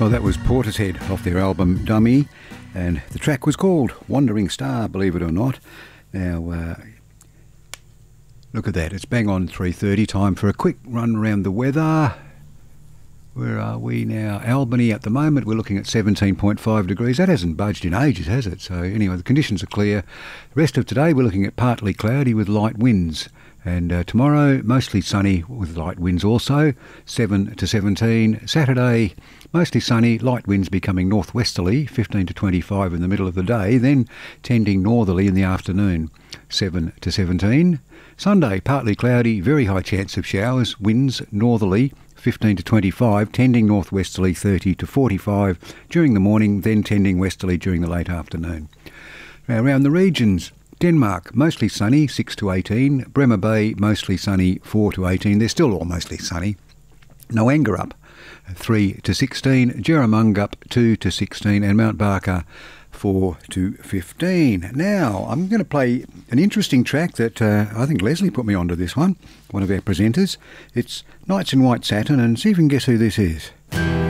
Well, that was Portishead off their album Dummy, and the track was called Wandering Star, believe it or not. Now, look at that, it's bang on 3:30, time for a quick run around the weather. Where are we now? Albany at the moment, we're looking at 17.5 degrees. That hasn't budged in ages, has it? So anyway, the conditions are clear. The rest of today, we're looking at partly cloudy with light winds. And tomorrow, mostly sunny with light winds also, 7 to 17. Saturday, mostly sunny, light winds becoming northwesterly, 15 to 25 in the middle of the day, then tending northerly in the afternoon, 7 to 17. Sunday, partly cloudy, very high chance of showers, winds northerly, 15 to 25, tending northwesterly, 30 to 45 during the morning, then tending westerly during the late afternoon. Now, around the regions, Denmark, mostly sunny, 6 to 18. Bremer Bay, mostly sunny, 4 to 18. They're still all mostly sunny. Noangarup, 3 to 16. Jerramungup, 2 to 16. And Mount Barker, 4 to 15. Now, I'm going to play an interesting track that I think Leslie put me onto this one of our presenters. It's Nights in White Satin, and see if you can guess who this is.